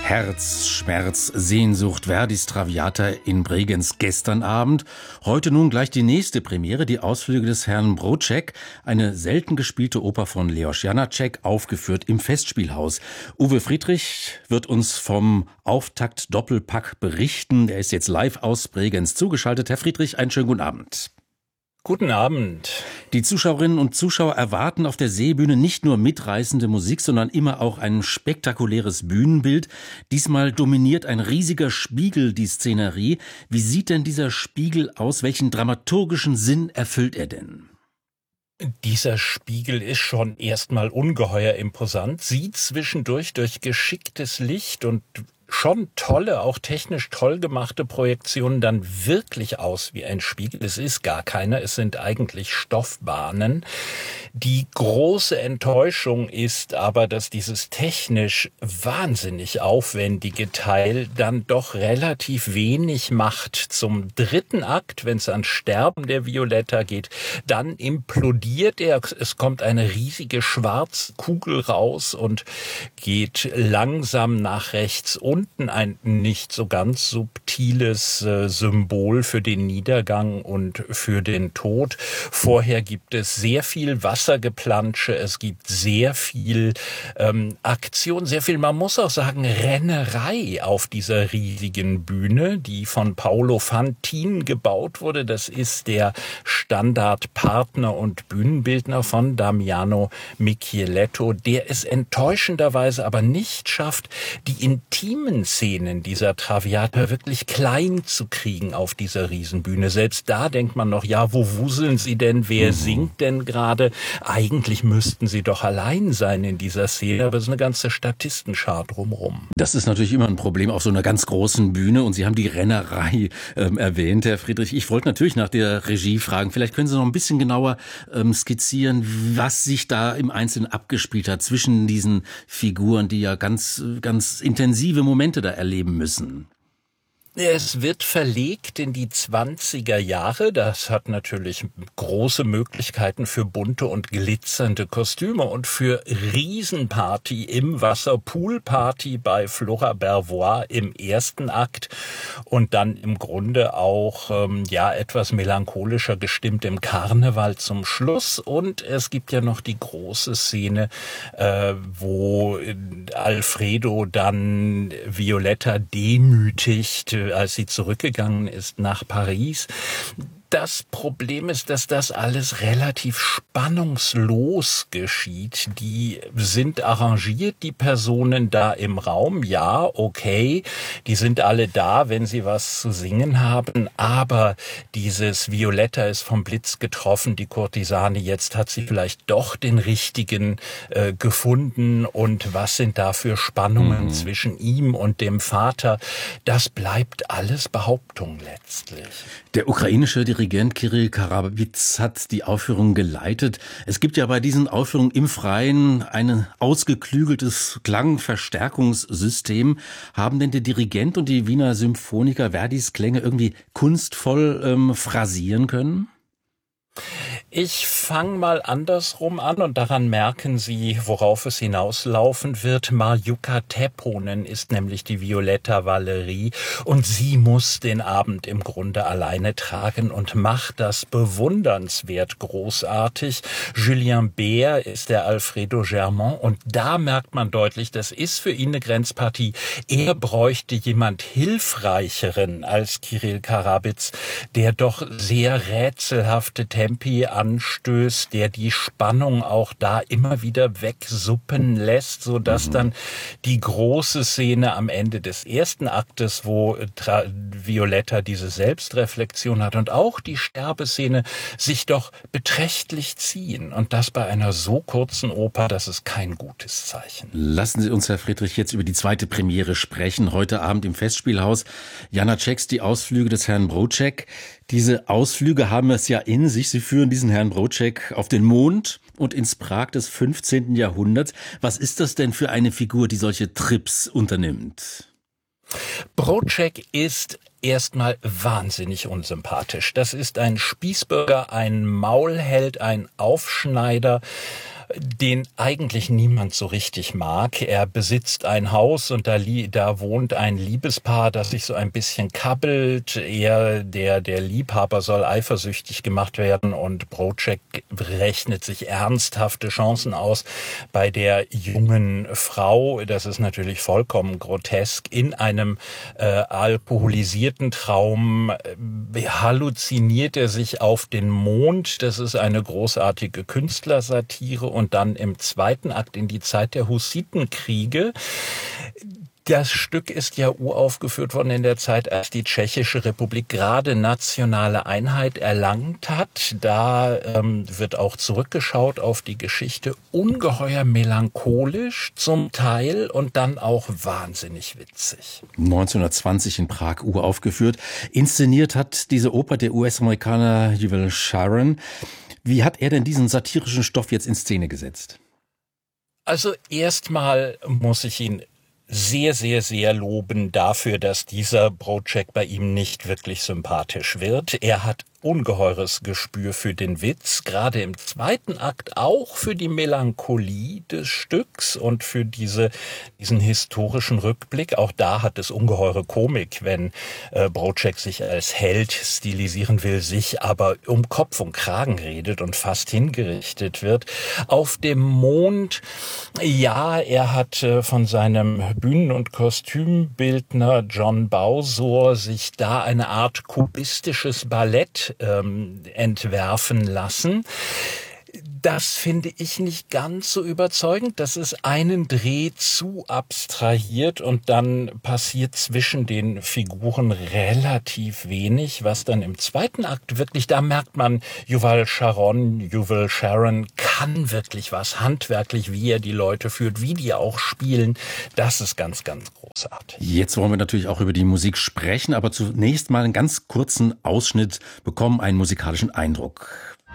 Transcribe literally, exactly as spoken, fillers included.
Herz, Schmerz, Sehnsucht, Verdis Traviata in Bregenz gestern Abend. Heute nun gleich die nächste Premiere, die Ausflüge des Herrn Broček, eine selten gespielte Oper von Leos Janáček, aufgeführt im Festspielhaus. Uwe Friedrich wird uns vom Auftakt Doppelpack berichten. Er ist jetzt live aus Bregenz zugeschaltet. Herr Friedrich, einen schönen guten Abend. Guten Abend. Die Zuschauerinnen und Zuschauer erwarten auf der Seebühne nicht nur mitreißende Musik, sondern immer auch ein spektakuläres Bühnenbild. Diesmal dominiert ein riesiger Spiegel die Szenerie. Wie sieht denn dieser Spiegel aus? Welchen dramaturgischen Sinn erfüllt er denn? Dieser Spiegel ist schon erstmal ungeheuer imposant, sieht zwischendurch durch geschicktes Licht und schon tolle, auch technisch toll gemachte Projektionen dann wirklich aus wie ein Spiegel. Es ist gar keiner, es sind eigentlich Stoffbahnen. Die große Enttäuschung ist aber, dass dieses technisch wahnsinnig aufwendige Teil dann doch relativ wenig macht. Zum dritten Akt, wenn es ans Sterben der Violetta geht, dann implodiert er. Es kommt eine riesige Schwarzkugel raus und geht langsam nach rechts unten. Ein nicht so ganz subtiles äh, Symbol für den Niedergang und für den Tod. Vorher gibt es sehr viel Wassergeplansche, es gibt sehr viel ähm, Aktion, sehr viel, man muss auch sagen, Rennerei auf dieser riesigen Bühne, die von Paolo Fantin gebaut wurde. Das ist der Standardpartner und Bühnenbildner von Damiano Micheletto, der es enttäuschenderweise aber nicht schafft, die intimen Szenen dieser Traviata wirklich klein zu kriegen auf dieser Riesenbühne. Selbst da denkt man noch, ja, wo wuseln sie denn? Wer mhm. singt denn gerade? Eigentlich müssten sie doch allein sein in dieser Szene, aber es ist eine ganze Statistenschar drumherum. Das ist natürlich immer ein Problem auf so einer ganz großen Bühne und Sie haben die Rennerei ähm, erwähnt, Herr Friedrich. Ich wollte natürlich nach der Regie fragen. Vielleicht können Sie noch ein bisschen genauer ähm, skizzieren, was sich da im Einzelnen abgespielt hat zwischen diesen Figuren, die ja ganz, ganz intensive Momente da erleben müssen. Es wird verlegt in die zwanziger Jahre. Das hat natürlich große Möglichkeiten für bunte und glitzernde Kostüme und für Riesenparty im Wasser, Poolparty bei Flora Bervois im ersten Akt und dann im Grunde auch ähm, ja etwas melancholischer gestimmt im Karneval zum Schluss. Und es gibt ja noch die große Szene, äh, wo Alfredo dann Violetta demütigt, als sie zurückgegangen ist nach Paris. Das Problem ist, dass das alles relativ spannungslos geschieht. Die sind arrangiert, die Personen da im Raum. Ja, okay, die sind alle da, wenn sie was zu singen haben. Aber dieses Violetta ist vom Blitz getroffen, die Kurtisane, jetzt hat sie vielleicht doch den richtigen äh, gefunden. Und was sind da für Spannungen mhm. zwischen ihm und dem Vater? Das bleibt alles Behauptung letztlich. Der ukrainische Dirigent Kirill Karabits hat die Aufführung geleitet. Es gibt ja bei diesen Aufführungen im Freien ein ausgeklügeltes Klangverstärkungssystem. Haben denn der Dirigent und die Wiener Symphoniker Verdis Klänge irgendwie kunstvoll ähm, phrasieren können? Ich fange mal andersrum an und daran merken Sie, worauf es hinauslaufen wird. Marjuka Tepponen ist nämlich die Violetta Valerie und sie muss den Abend im Grunde alleine tragen und macht das bewundernswert großartig. Julien Bert ist der Alfredo Germont und da merkt man deutlich, das ist für ihn eine Grenzpartie. Er bräuchte jemand Hilfreicheren als Kirill Karabits, der doch sehr rätselhafte Tempi anstößt, der die Spannung auch da immer wieder wegsuppen lässt, so dass mhm. dann die große Szene am Ende des ersten Aktes, wo Tra- Violetta diese Selbstreflexion hat und auch die Sterbeszene sich doch beträchtlich ziehen. Und das bei einer so kurzen Oper, das ist kein gutes Zeichen. Lassen Sie uns, Herr Friedrich, jetzt über die zweite Premiere sprechen. Heute Abend im Festspielhaus Janáčeks, die Ausflüge des Herrn Broček. Diese Ausflüge haben es ja in sich. Sie führen diesen Herrn Broček auf den Mond und ins Prag des fünfzehnten Jahrhunderts. Was ist das denn für eine Figur, die solche Trips unternimmt? Broček ist erstmal wahnsinnig unsympathisch. Das ist ein Spießbürger, ein Maulheld, ein Aufschneider. den eigentlich niemand so richtig mag. Er besitzt ein Haus und da, da wohnt ein Liebespaar, das sich so ein bisschen kabbelt. Er, der, der Liebhaber soll eifersüchtig gemacht werden und Broček rechnet sich ernsthafte Chancen aus bei der jungen Frau. Das ist natürlich vollkommen grotesk. In einem äh, alkoholisierten Traum äh, halluziniert er sich auf den Mond. Das ist eine großartige Künstlersatire. Und dann im zweiten Akt in die Zeit der Hussitenkriege. Das Stück ist ja uraufgeführt worden in der Zeit, als die Tschechische Republik gerade nationale Einheit erlangt hat. Da ähm, wird auch zurückgeschaut auf die Geschichte, ungeheuer melancholisch zum Teil und dann auch wahnsinnig witzig. neunzehnhundertzwanzig in Prag uraufgeführt. Inszeniert hat diese Oper der U S-Amerikaner Yuval Sharon. Wie hat er denn diesen satirischen Stoff jetzt in Szene gesetzt? Also erstmal muss ich ihn sehr, sehr, sehr loben dafür, dass dieser Broček bei ihm nicht wirklich sympathisch wird. Er hat ungeheures Gespür für den Witz, gerade im zweiten Akt auch für die Melancholie des Stücks und für diese, diesen historischen Rückblick. Auch da hat es ungeheure Komik, wenn äh, Broček sich als Held stilisieren will, sich aber um Kopf und Kragen redet und fast hingerichtet wird. Auf dem Mond, ja, er hat äh, von seinem Bühnen- und Kostümbildner John Bausor sich da eine Art kubistisches Ballett ähm, entwerfen lassen. Das finde ich nicht ganz so überzeugend. Das ist einen Dreh zu abstrahiert und dann passiert zwischen den Figuren relativ wenig, was dann im zweiten Akt wirklich, da merkt man, Yuval Sharon, Yuval Sharon kann wirklich was handwerklich, wie er die Leute führt, wie die auch spielen. Das ist ganz, ganz großartig. Jetzt wollen wir natürlich auch über die Musik sprechen, aber zunächst mal einen ganz kurzen Ausschnitt bekommen, einen musikalischen Eindruck.